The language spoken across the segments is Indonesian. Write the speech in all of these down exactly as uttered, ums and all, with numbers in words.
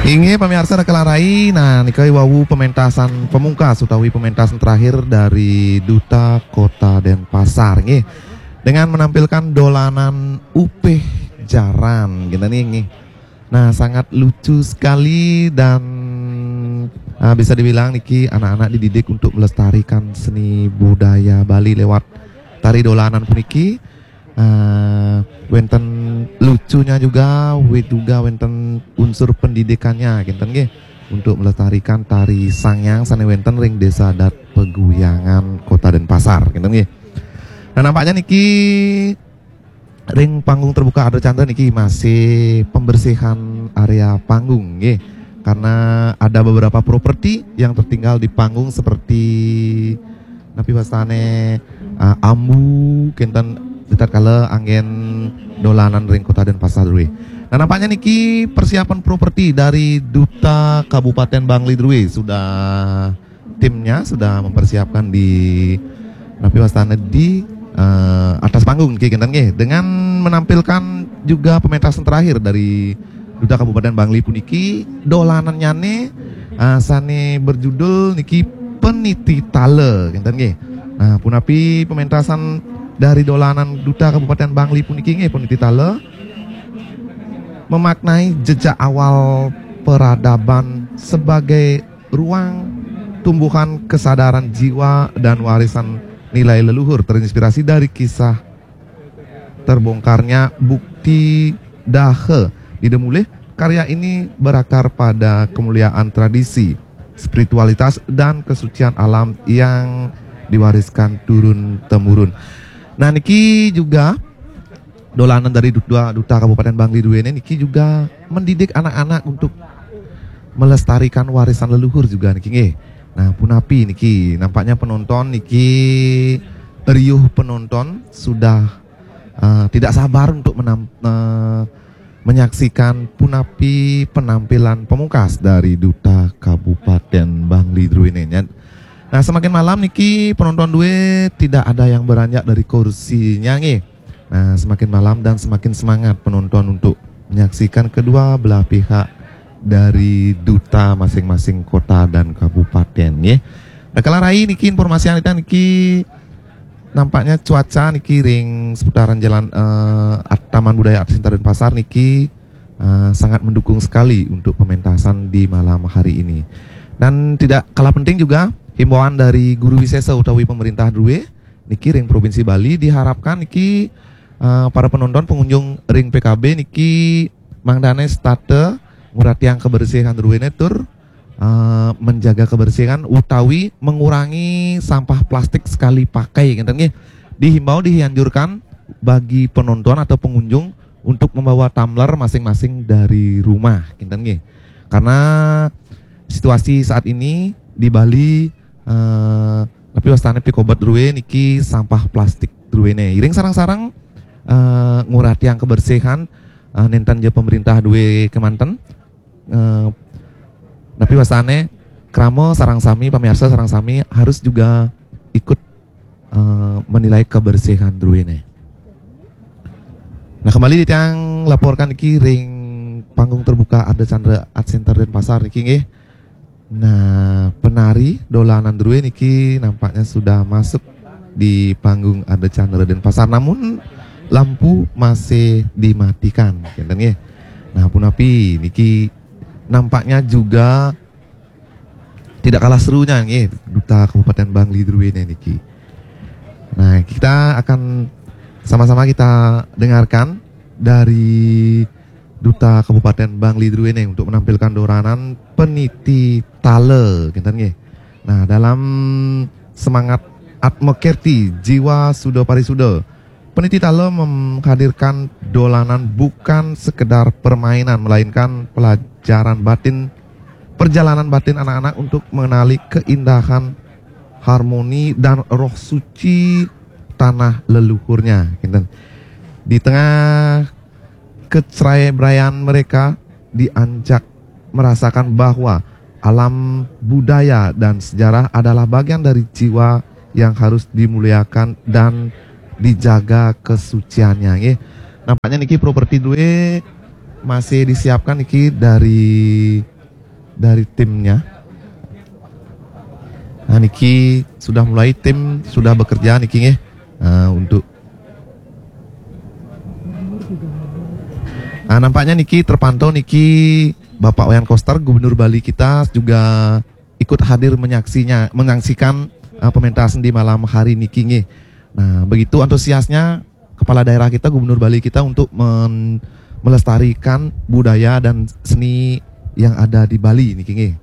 Inge pemirsa kelarai, nah nikai wawu pementasan pemungkas utawi pementasan terakhir dari Duta Kota Denpasar nggih dengan menampilkan dolanan upeh jaran gitu nih nggih. Nah sangat lucu sekali dan nah, bisa dibilang niki anak-anak dididik untuk melestarikan seni budaya Bali lewat tari dolanan puniki. Uh, wenten lucunya juga, wit juga wenten unsur pendidikannya, gitu nggih, untuk melestarikan tari sangyang sane wenten ring desa adat Peguyangan Kota Denpasar, gitu nggih. Nah nampaknya niki ring panggung terbuka Ardha Chandra niki masih pembersihan area panggung, nggih, karena ada beberapa properti yang tertinggal di panggung seperti napi wasane uh, ambu, kenten dekat kala angin dolanan ring Kota Denpasar Drue. Nah nampaknya niki persiapan properti dari Duta Kabupaten Bangli Drue sudah timnya sudah mempersiapkan di napi wastana di uh, atas panggung niki kenten nggih dengan menampilkan juga pementasan terakhir dari Duta Kabupaten Bangli puniki dolanan nyane uh, sane berjudul niki Peniti Tale kenten nggih. Nah punapi pementasan dari dolanan Duta Kabupaten Bangli puniki nggih Peniti Tale memaknai jejak awal peradaban sebagai ruang tumbuhan kesadaran jiwa dan warisan nilai leluhur terinspirasi dari kisah terbongkarnya bukti dahe di Demulih. Karya ini berakar pada kemuliaan tradisi, spiritualitas dan kesucian alam yang diwariskan turun temurun. Nah niki juga dolanan dari Duta, Duta Kabupaten Bangli Drue ini niki juga mendidik anak-anak untuk melestarikan warisan leluhur juga niki nggih. Nah punapi niki nampaknya penonton niki riuh penonton sudah uh, tidak sabar untuk menam, uh, menyaksikan punapi penampilan pemungkas dari Duta Kabupaten Bangli Drue ini. Nah semakin malam niki penonton Due tidak ada yang beranjak dari kursinya nih. Nah semakin malam dan semakin semangat penonton untuk menyaksikan kedua belah pihak dari duta masing-masing kota dan kabupaten nih. Nah kelarai niki informasi yang niki nampaknya cuaca niki ring seputaran jalan uh, Taman Budaya Arta Denpasar niki uh, sangat mendukung sekali untuk pementasan di malam hari ini. Dan tidak kalah penting juga himbauan dari Guru Wisesa utawi pemerintah Drue niki ring Provinsi Bali diharapkan niki uh, para penonton pengunjung ring P K B niki mangdane state nguratiang kebersihan Drue netur uh, menjaga kebersihan utawi mengurangi sampah plastik sekali pakai ngeten nggih. Dihimbau dianjurkan bagi penonton atau pengunjung untuk membawa tumbler masing-masing dari rumah ngeten nggih. Karena situasi saat ini di Bali Uh, tapi wastane pikobat Drue niki sampah plastik Drue ne iring sarang-sarang uh, ngurati yang kebersihan uh, nentan je pemerintah Drue kemanten uh, tapi wastane kramo sarang sami pemirsa sarang sami harus juga ikut uh, menilai kebersihan Drue ne. Nah kembali ditang laporkan niki ring panggung terbuka Ardha Chandra Art Center Denpasar niki nggih. Nah, penari dolanan Drue niki nampaknya sudah masuk di panggung Ardha Chandra Denpasar, namun lampu masih dimatikan, gitu nggih. Nah, punapi niki nampaknya juga tidak kalah serunya nggih Duta Kabupaten Bangli Drue niki. Nah, kita akan sama-sama kita dengarkan dari Duta Kabupaten Bangli Drue ini untuk menampilkan dolanan Peniti Tale, gitu nggih. Nah, dalam semangat Atmokerti Jiwa Sudo Parisudo, Peniti Tale menghadirkan dolanan bukan sekedar permainan melainkan pelajaran batin, perjalanan batin anak-anak untuk mengenali keindahan, harmoni dan roh suci tanah leluhurnya, gitu. Di tengah keceraian mereka diajak merasakan bahwa alam budaya dan sejarah adalah bagian dari jiwa yang harus dimuliakan dan dijaga kesuciannya. Nggih. Nampaknya niki properti Drue masih disiapkan niki dari dari timnya. Nah, niki sudah mulai, tim sudah bekerja niki nggih. Nah, untuk Nah, nampaknya niki terpantau niki Bapak Wayan Koster, Gubernur Bali kita juga ikut hadir menyaksinya, menyaksikan uh, pementasan di malam hari niki nggih. Nah, begitu antusiasnya kepala daerah kita, Gubernur Bali kita untuk men melestarikan budaya dan seni yang ada di Bali niki nggih.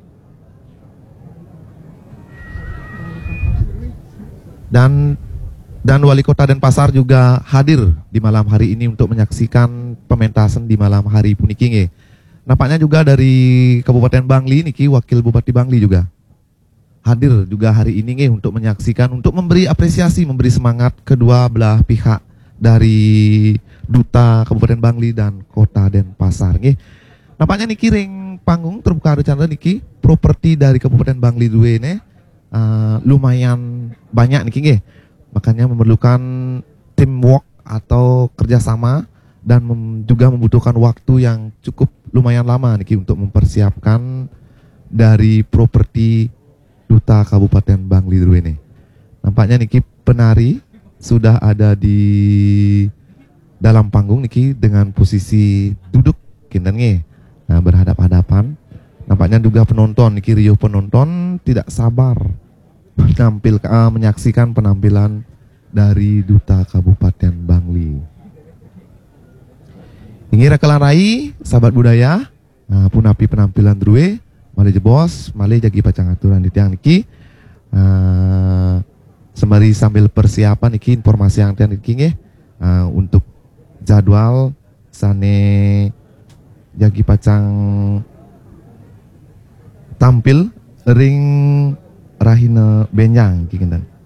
Dan dan Wali Kota Denpasar juga hadir di malam hari ini untuk menyaksikan pementasan di malam hari puniki nggih. Nampaknya juga dari Kabupaten Bangli niki Wakil Bupati Bangli juga hadir juga hari ini nggih untuk menyaksikan, untuk memberi apresiasi, memberi semangat kedua belah pihak dari Duta Kabupaten Bangli dan Kota Denpasar nggih. Nampaknya niki ring panggung terbuka rencana niki properti dari Kabupaten Bangli dua ini uh, lumayan banyak niki nggih. Makanya memerlukan teamwork atau kerjasama dan mem juga membutuhkan waktu yang cukup lumayan lama niki untuk mempersiapkan dari properti Duta Kabupaten Bangli dua ini. Nampaknya niki penari sudah ada di dalam panggung niki dengan posisi duduk kinten nggih. Nah, berhadap-hadapan. Nampaknya juga penonton niki riuh penonton tidak sabar menampil uh, menyaksikan penampilan dari Duta Kabupaten Bangli. Ini rekalan rai sahabat budaya, uh, punapi penampilan drue, mali jebos, mali jagi pacang aturan di tiang niki. Uh, sembari sambil persiapan niki informasi yang tiang niki nggih, uh, untuk jadwal sane jagi pacang tampil ring Rahina Benyang kinten.